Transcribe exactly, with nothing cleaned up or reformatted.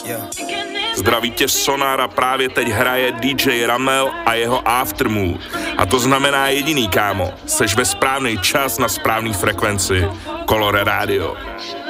Zdraví tě Sonar a právě teď hraje D J Ramel a jeho Aftermood. A to znamená jediný, kámo, seš ve správný čas na správný frekvenci. Colore Radio.